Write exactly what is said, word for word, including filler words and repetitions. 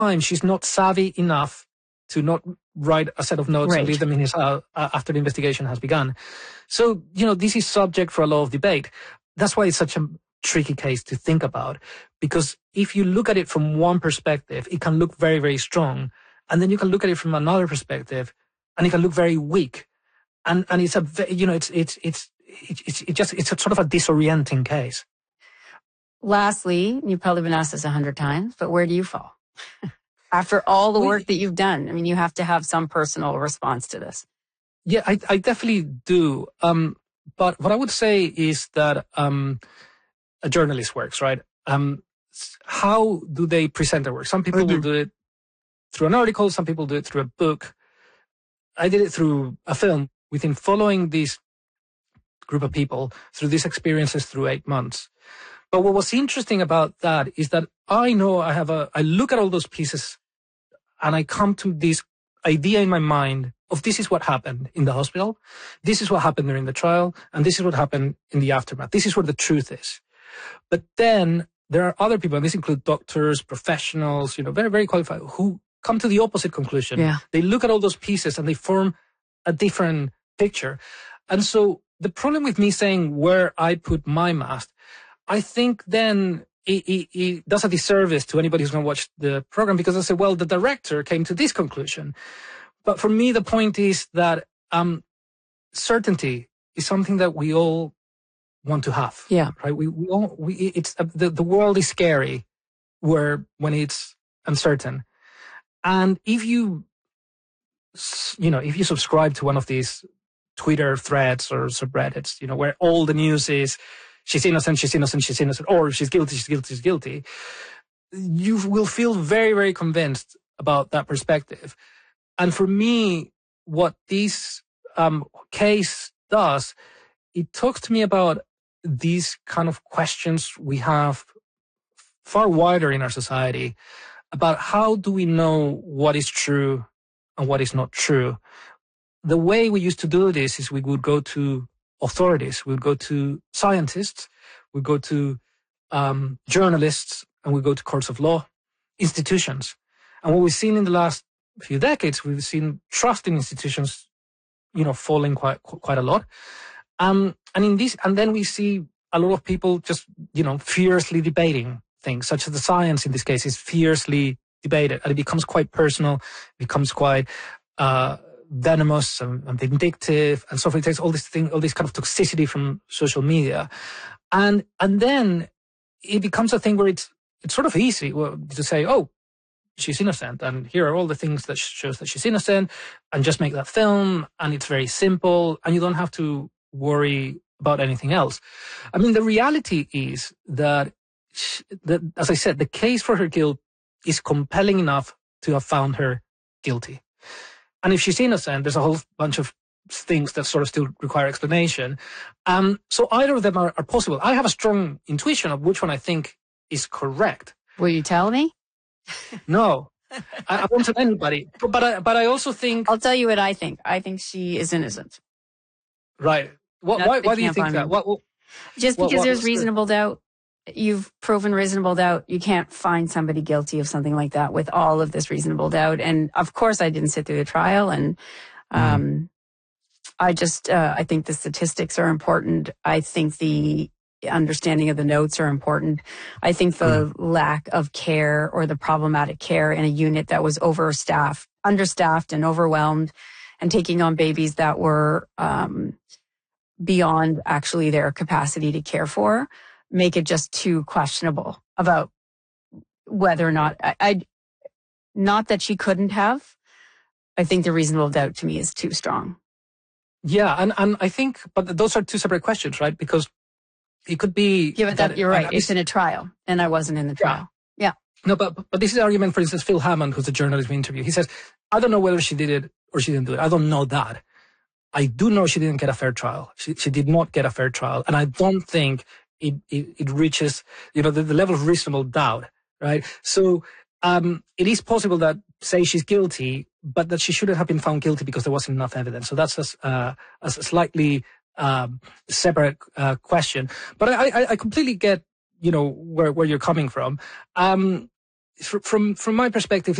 time, she's not savvy enough to not write a set of notes right. and leave them in his house uh, after the investigation has begun. So, you know, this is subject for a lot of debate. That's why it's such a tricky case to think about, because if you look at it from one perspective, it can look very, very strong. And then you can look at it from another perspective and it can look very weak. And, and it's a, you know, it's, it's, it's, it's, it's just, it's a sort of a disorienting case. Lastly, you've probably been asked this a hundred times, but where do you fall? After all the work that you've done, I mean, you have to have some personal response to this. Yeah, I, I definitely do. Um, but what I would say is that, um, a journalist works, right? Um, how do they present their work? Some people will do it through an article. Some people do it through a book. I did it through a film. Within following this group of people through these experiences through eight months. But what was interesting about that is that I know I have a, I look at all those pieces and I come to this idea in my mind of this is what happened in the hospital. This is what happened during the trial. And this is what happened in the aftermath. This is where the truth is. But then there are other people, and this includes doctors, professionals, you know, very, very qualified, who come to the opposite conclusion. Yeah. They look at all those pieces and they form a different picture. And so the problem with me saying where I put my mast, I think then it, it, it does a disservice to anybody who's going to watch the program, because I say, well, the director came to this conclusion. But for me, the point is that um, certainty is something that we all want to have. Yeah. Right. We, we all, we, it's, uh, the, the world is scary where, when it's uncertain. And if you, you know, if you subscribe to one of these Twitter threads or subreddits, you know, where all the news is, she's innocent, she's innocent, she's innocent, or she's guilty, she's guilty, she's guilty, you will feel very, very convinced about that perspective. And for me, what this um, case does, it talks to me about these kind of questions we have far wider in our society about how do we know what is true and what is not true. The way we used to do this is we would go to authorities, we would go to scientists, we go to um, journalists, and we go to courts of law, institutions. And what we've seen in the last few decades, we've seen trust in institutions, you know, falling quite quite a lot. Um, and in this, and then we see a lot of people just, you know, fiercely debating things, such as the science in this case is fiercely debated, and it becomes quite personal, becomes quite uh, venomous and, and vindictive, and so forth. It takes all this thing, all this kind of toxicity from social media, and and then it becomes a thing where it's it's sort of easy to say, oh, she's innocent, and here are all the things that shows that she's innocent, and just make that film, and it's very simple, and you don't have to worry about anything else. I mean, the reality is that, that, as I said, the case for her guilt is compelling enough to have found her guilty. And if she's innocent, there's a whole bunch of things that sort of still require explanation. Um, so either of them are, are possible. I have a strong intuition of which one I think is correct. Will you tell me? No, I, I won't tell anybody. But, but I, but I also think I'll tell you what I think. I think she is innocent. Right. What, why, why do you think that? What, what, Just because what, what, there's reasonable the... doubt. You've proven reasonable doubt. You can't find somebody guilty of something like that with all of this reasonable doubt. And of course, I didn't sit through the trial. And um, mm. I just, uh, I think the statistics are important. I think the understanding of the notes are important. I think the mm. lack of care or the problematic care in a unit that was overstaffed, understaffed and overwhelmed, and taking on babies that were um, beyond actually their capacity to care for, make it just too questionable about whether or not, I, I, not that she couldn't have. I think the reasonable doubt to me is too strong. Yeah, and, and I think, but those are two separate questions, right? Because it could be... Yeah, but that, that you're right. It's in a trial, and I wasn't in the trial. Yeah. yeah. No, but but this is the argument, for instance, Phil Hammond, who's the journalist we interviewed. He says, I don't know whether she did it or she didn't do it. I don't know that. I do know she didn't get a fair trial. She, she did not get a fair trial. And I don't think it, it, it reaches, you know, the, the level of reasonable doubt, right? So um, it is possible that, say, she's guilty, but that she shouldn't have been found guilty because there wasn't enough evidence. So that's a, uh, a slightly um, separate uh, question. But I, I, I completely get, you know, where, where you're coming from. Um, from from my perspective,